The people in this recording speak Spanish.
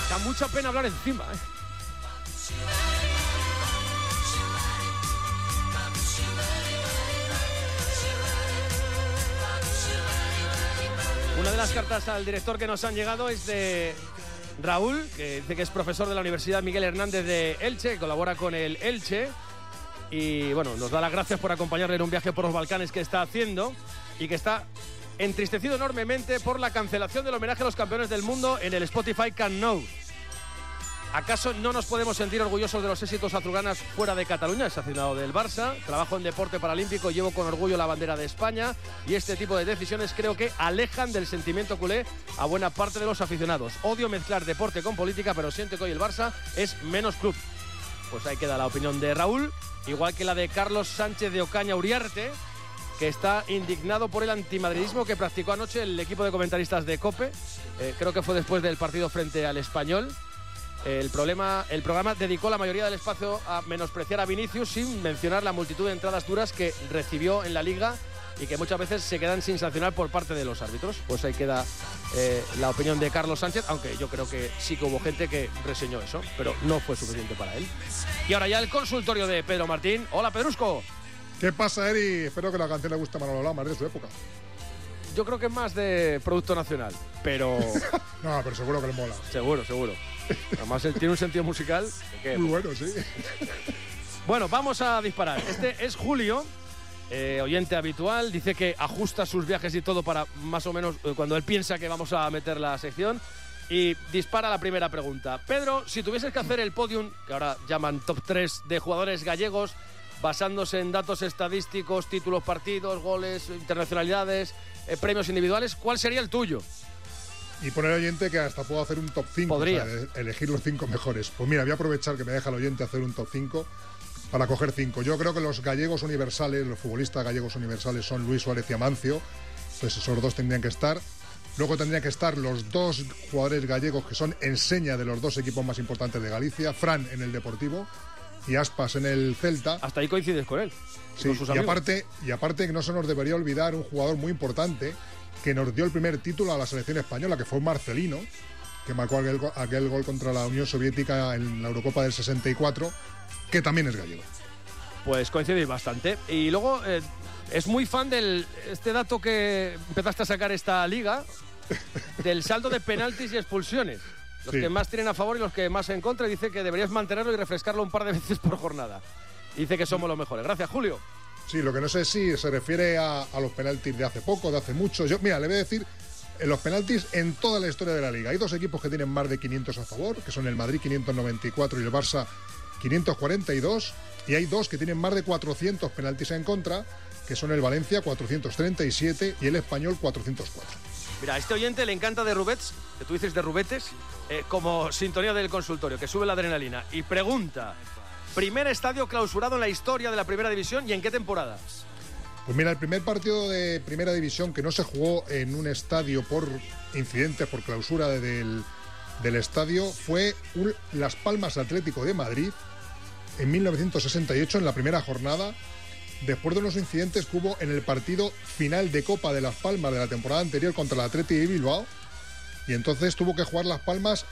Da mucha pena hablar encima, ¿eh? Una de las cartas al director que nos han llegado es de Raúl, que dice que es profesor de la Universidad Miguel Hernández de Elche, que colabora con el Elche. Y bueno, nos da las gracias por acompañarle en un viaje por los Balcanes que está haciendo y que está entristecido enormemente por la cancelación del homenaje a los campeones del mundo en el Spotify Camp Nou. ¿Acaso no nos podemos sentir orgullosos de los éxitos azulgranas fuera de Cataluña? Es aficionado del Barça, trabajo en deporte paralímpico, llevo con orgullo la bandera de España y este tipo de decisiones creo que alejan del sentimiento culé a buena parte de los aficionados. Odio mezclar deporte con política, pero siento que hoy el Barça es menos club. Pues ahí queda la opinión de Raúl, igual que la de Carlos Sánchez de Ocaña Uriarte, que está indignado por el antimadridismo que practicó anoche el equipo de comentaristas de COPE. Creo que fue después del partido frente al Español. El programa dedicó la mayoría del espacio a menospreciar a Vinicius sin mencionar la multitud de entradas duras que recibió en la Liga y que muchas veces se quedan sin sancionar por parte de los árbitros. Pues ahí queda la opinión de Carlos Sánchez, aunque yo creo que sí que hubo gente que reseñó eso, pero no fue suficiente para él. Y ahora ya el consultorio de Pedro Martín. Hola, Pedrusco. ¿Qué pasa, Eri? Espero que la canción le guste a Manolo Lama, es de su época. Yo creo que es más de producto nacional, pero... No, pero seguro que le mola. Seguro. Además, él tiene un sentido musical que... Muy bueno, sí. Bueno, vamos a disparar. Este es Julio, oyente habitual. Dice que ajusta sus viajes y todo para más o menos cuando él piensa que vamos a meter la sección. Y dispara la primera pregunta. Pedro, si tuvieses que hacer el podium, que ahora llaman top 3 de jugadores gallegos, basándose en datos estadísticos, títulos, partidos, goles, internacionalidades, premios individuales, ¿cuál sería el tuyo? Y poner al oyente que hasta puedo hacer un top 5. Podría. O sea, elegir los 5 mejores. Pues mira, voy a aprovechar que me deja el oyente hacer un top 5 para coger 5. Yo creo que los gallegos universales, los futbolistas gallegos universales son Luis Suárez y Amancio. Pues esos dos tendrían que estar. Luego tendrían que estar los dos jugadores gallegos que son enseña de los dos equipos más importantes de Galicia. Fran en el Deportivo y Aspas en el Celta. Hasta ahí coincides con él. Sí, con sus amigos. y aparte que no se nos debería olvidar un jugador muy importante que nos dio el primer título a la selección española, que fue Marcelino, que marcó aquel gol contra la Unión Soviética en la Eurocopa del 64, que también es gallego. Pues coincidís bastante. Y luego es muy fan del este dato que empezaste a sacar esta liga, del saldo de penaltis y expulsiones. Los que más tienen a favor y los que más en contra. Y dice que deberías mantenerlo y refrescarlo un par de veces por jornada. Dice que somos los mejores. Gracias, Julio. Sí, lo que no sé si se refiere a los penaltis de hace poco, de hace mucho. Mira, le voy a decir, en los penaltis en toda la historia de la Liga. Hay dos equipos que tienen más de 500 a favor, que son el Madrid 594 y el Barça 542. Y hay dos que tienen más de 400 penaltis en contra, que son el Valencia 437 y el Español 404. Mira, a este oyente le encanta de Rubets, que tú dices de Rubetes, como sintonía del consultorio, que sube la adrenalina. Y pregunta, primer estadio clausurado en la historia de la Primera División y en qué temporada. Pues mira, el primer partido de Primera División que no se jugó en un estadio por incidentes, por clausura del estadio, fue Las Palmas Atlético de Madrid en 1968, en la primera jornada, después de unos incidentes que hubo en el partido final de Copa de Las Palmas de la temporada anterior contra el Athletic de Bilbao, y entonces tuvo que jugar Las Palmas